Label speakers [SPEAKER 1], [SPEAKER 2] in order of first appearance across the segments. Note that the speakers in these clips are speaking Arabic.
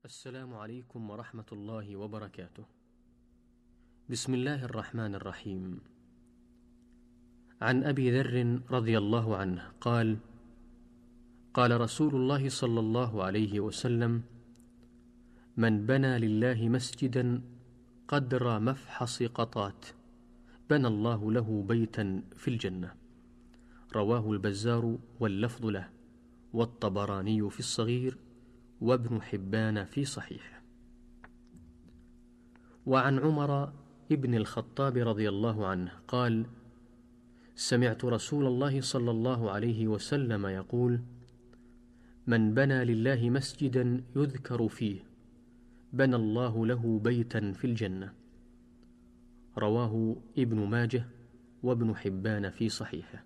[SPEAKER 1] السلام عليكم ورحمة الله وبركاته. بسم الله الرحمن الرحيم. عن أبي ذر رضي الله عنه قال: قال رسول الله صلى الله عليه وسلم: من بنى لله مسجدا قدر مفحص قطات بنى الله له بيتا في الجنة. رواه البزار واللفظ له، والطبراني في الصغير، وابن حبان في صحيحه. وعن عمر ابن الخطاب رضي الله عنه قال: سمعت رسول الله صلى الله عليه وسلم يقول: من بنى لله مسجدا يذكر فيه بنى الله له بيتا في الجنة. رواه ابن ماجه وابن حبان في صحيحه.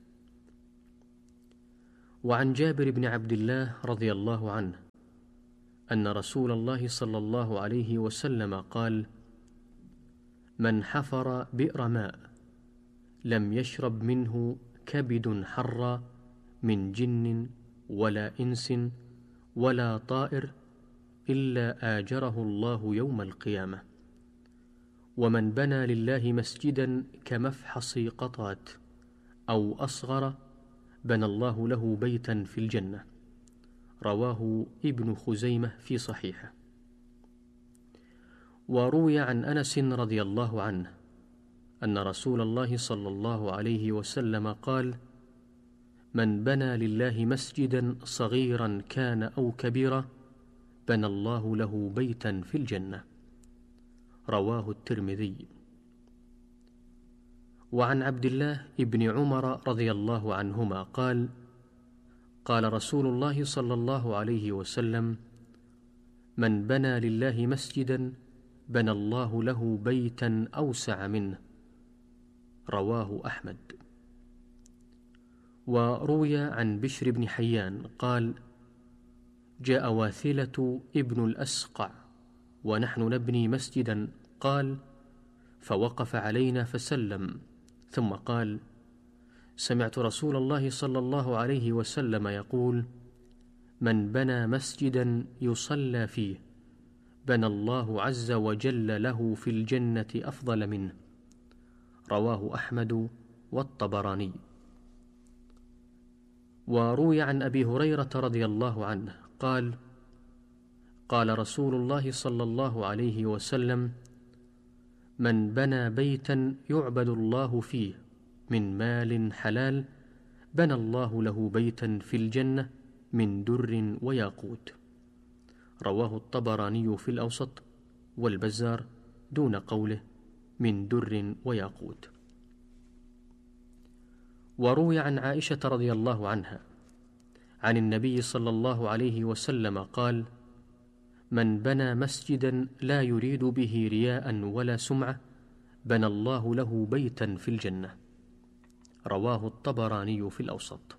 [SPEAKER 1] وعن جابر بن عبد الله رضي الله عنه أن رسول الله صلى الله عليه وسلم قال: من حفر بئر ماء لم يشرب منه كبد حر من جن ولا إنس ولا طائر إلا آجره الله يوم القيامة. ومن بنى لله مسجدا كمفحص قطات أو أصغر بنى الله له بيتا في الجنة. رواه ابن خزيمة في صحيحه. وروي عن أنس رضي الله عنه أن رسول الله صلى الله عليه وسلم قال: من بنى لله مسجدا صغيرا كان أو كبيرا بنى الله له بيتا في الجنة. رواه الترمذي. وعن عبد الله ابن عمر رضي الله عنهما قال: قال رسول الله صلى الله عليه وسلم: من بنى لله مسجدا بنى الله له بيتا أوسع منه. رواه أحمد. وروي عن بشر بن حيان قال: جاء واثلة ابن الأسقع ونحن نبني مسجدا، قال: فوقف علينا فسلم، ثم قال: سمعت رسول الله صلى الله عليه وسلم يقول: من بنى مسجدا يصلى فيه بنى الله عز وجل له في الجنة أفضل منه. رواه أحمد والطبراني. وروي عن أبي هريرة رضي الله عنه قال: قال رسول الله صلى الله عليه وسلم: من بنى بيتا يعبد الله فيه من مال حلال بنى الله له بيتا في الجنة من در وياقوت. رواه الطبراني في الأوسط، والبزار دون قوله من در وياقوت. وروي عن عائشة رضي الله عنها عن النبي صلى الله عليه وسلم قال: من بنى مسجدا لا يريد به رياء ولا سمعة بنى الله له بيتا في الجنة. رواه الطبراني في الأوسط.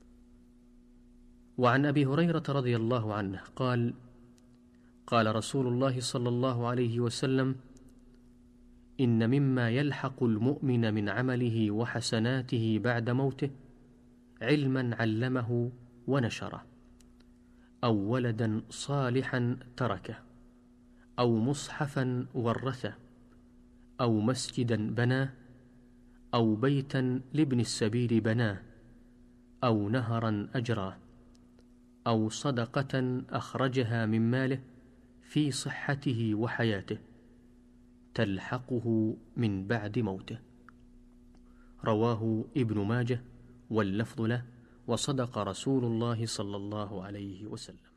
[SPEAKER 1] وعن أبي هريرة رضي الله عنه قال: قال رسول الله صلى الله عليه وسلم: إن مما يلحق المؤمن من عمله وحسناته بعد موته علما علمه ونشره، أو ولدا صالحا تركه، أو مصحفا ورثه، أو مسجدا بناه، أو بيتا لابن السبيل بناه، أو نهرا أجراه، أو صدقة أخرجها من ماله في صحته وحياته تلحقه من بعد موته. رواه ابن ماجه واللفظ له، وصدق رسول الله صلى الله عليه وسلم.